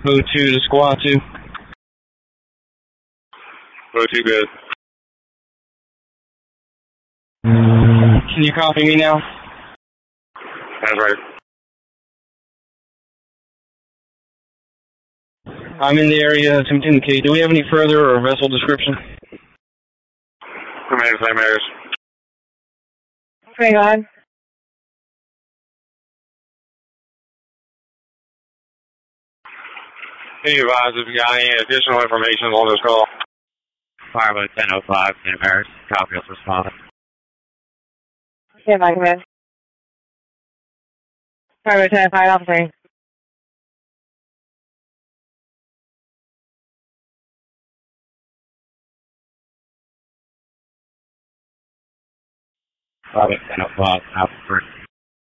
O2 to Squad 2. O2 good. Can you copy me now? That's right. I'm in the area to indicate. Do we have any further or vessel description? Remain same areas. Okay, go ahead. Can you advise if you got any additional information on this call? Fireboat 1005, St. Mary's. Copy as responded. Yeah, Mike, man. Fireboat 1005, officer. Fireboat 1005, Alpha 3.